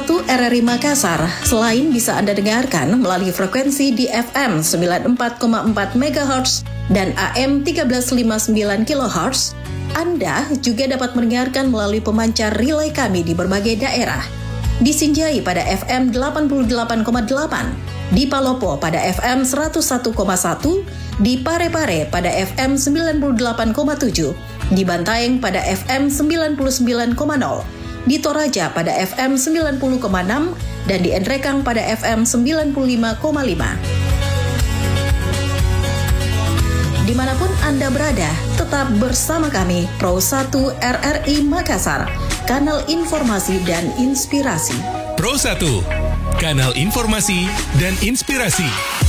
1 RRI Makassar, selain bisa Anda dengarkan melalui frekuensi di FM 94,4 MHz dan AM 1359 kHz, Anda juga dapat mendengarkan melalui pemancar relay kami di berbagai daerah. Di Sinjai pada FM 88,8, di Palopo pada FM 101,1, di Parepare pada FM 98,7, di Bantaeng pada FM 99,0, di Toraja pada FM 90,6, dan di Endrekang pada FM 95,5. Dimanapun Anda berada, tetap bersama kami, Pro 1 RRI Makassar, kanal informasi dan inspirasi. Pro 1, kanal informasi dan inspirasi.